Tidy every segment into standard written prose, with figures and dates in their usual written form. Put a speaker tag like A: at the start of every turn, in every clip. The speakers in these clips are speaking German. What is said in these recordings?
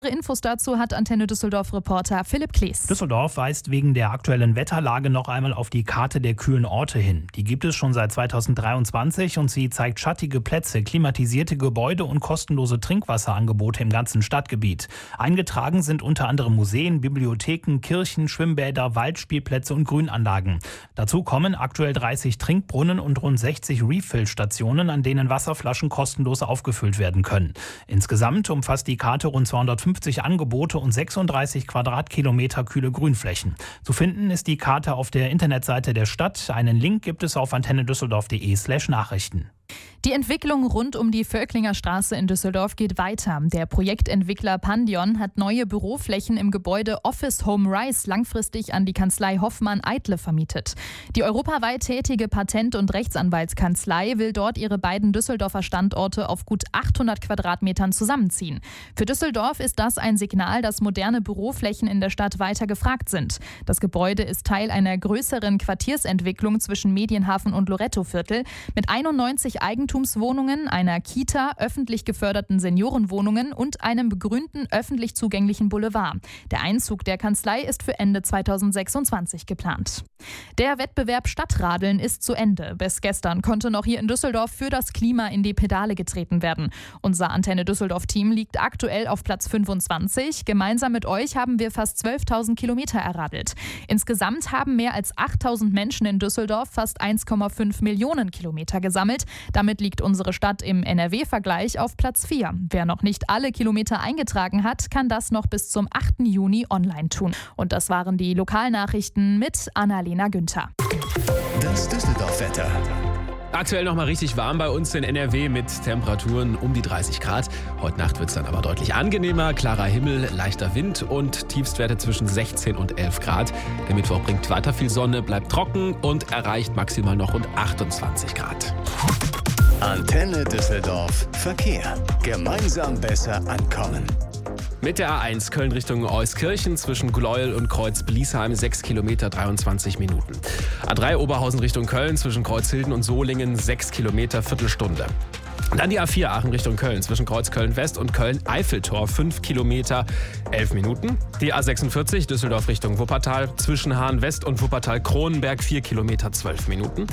A: Infos dazu hat Antenne Düsseldorf-Reporter Philipp Klees.
B: Düsseldorf weist wegen der aktuellen Wetterlage noch einmal auf die Karte der kühlen Orte hin. Die gibt es schon seit 2023 und sie zeigt schattige Plätze, klimatisierte Gebäude und kostenlose Trinkwasserangebote im ganzen Stadtgebiet. Eingetragen sind unter anderem Museen, Bibliotheken, Kirchen, Schwimmbäder, Waldspielplätze und Grünanlagen. Dazu kommen aktuell 30 Trinkbrunnen und rund 60 Refill-Stationen, an denen Wasserflaschen kostenlos aufgefüllt werden können. Insgesamt umfasst die Karte rund 250 Angebote und 36 Quadratkilometer kühle Grünflächen. Zu finden ist die Karte auf der Internetseite der Stadt. Einen Link gibt es auf antennedüsseldorf.de/Nachrichten.
A: Die Entwicklung rund um die Völklinger Straße in Düsseldorf geht weiter. Der Projektentwickler Pandion hat neue Büroflächen im Gebäude Office Home Rise langfristig an die Kanzlei Hoffmann-Eitle vermietet. Die europaweit tätige Patent- und Rechtsanwaltskanzlei will dort ihre beiden Düsseldorfer Standorte auf gut 800 Quadratmetern zusammenziehen. Für Düsseldorf ist das ein Signal, dass moderne Büroflächen in der Stadt weiter gefragt sind. Das Gebäude ist Teil einer größeren Quartiersentwicklung zwischen Medienhafen und Lorettoviertel mit 91 Eigentumswohnungen, einer Kita, öffentlich geförderten Seniorenwohnungen und einem begrünten öffentlich zugänglichen Boulevard. Der Einzug der Kanzlei ist für Ende 2026 geplant. Der Wettbewerb Stadtradeln ist zu Ende. Bis gestern konnte noch hier in Düsseldorf für das Klima in die Pedale getreten werden. Unser Antenne Düsseldorf-Team liegt aktuell auf Platz 25. Gemeinsam mit euch haben wir fast 12.000 Kilometer erradelt. Insgesamt haben mehr als 8.000 Menschen in Düsseldorf fast 1,5 Millionen Kilometer gesammelt. Damit liegt unsere Stadt im NRW-Vergleich auf Platz 4. Wer noch nicht alle Kilometer eingetragen hat, kann das noch bis zum 8. Juni online tun. Und das waren die Lokalnachrichten mit Annalena Günther.
C: Das Düsseldorf-Wetter.
D: Aktuell noch mal richtig warm bei uns in NRW mit Temperaturen um die 30 Grad. Heute Nacht wird es dann aber deutlich angenehmer. Klarer Himmel, leichter Wind und Tiefstwerte zwischen 16 und 11 Grad. Der Mittwoch bringt weiter viel Sonne, bleibt trocken und erreicht maximal noch rund 28 Grad.
C: Antenne Düsseldorf Verkehr. Gemeinsam besser ankommen.
D: Mit der A1 Köln Richtung Euskirchen zwischen Gleuel und Kreuz-Bliesheim 6 Kilometer 23 Minuten. A3 Oberhausen Richtung Köln zwischen Kreuzhilden und Solingen 6 Kilometer Viertelstunde. Dann die A4 Aachen Richtung Köln zwischen Kreuzköln West und Köln-Eiffeltor 5 Kilometer 11 Minuten. Die A46 Düsseldorf Richtung Wuppertal zwischen Hahn West und Wuppertal-Kronenberg 4 Kilometer 12 Minuten.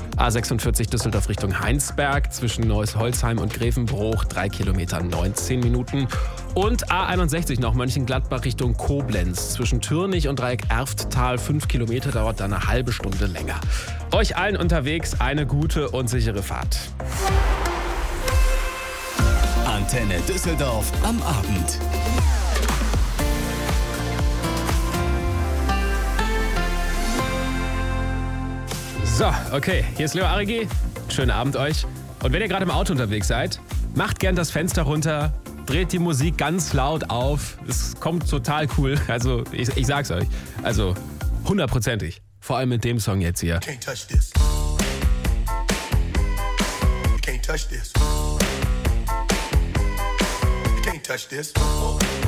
D: A46 Düsseldorf Richtung Heinsberg zwischen Neuss-Holzheim und Grevenbruch 3 Kilometer 19 Minuten. Und A61 noch Mönchengladbach Richtung Koblenz zwischen Türnich und Dreieck-Erfttal 5 Kilometer, dauert dann eine halbe Stunde länger. Euch allen unterwegs eine gute und sichere Fahrt.
C: Antenne Düsseldorf am Abend.
D: So, okay, hier ist Leo Arigi. Schönen Abend euch. Und wenn ihr gerade im Auto unterwegs seid, macht gern das Fenster runter, dreht die Musik ganz laut auf. Es kommt total cool. Also, ich sag's euch. Also, 100%ig. Vor allem mit dem Song jetzt hier.
E: Can't touch this. Can't touch this. Can't touch this.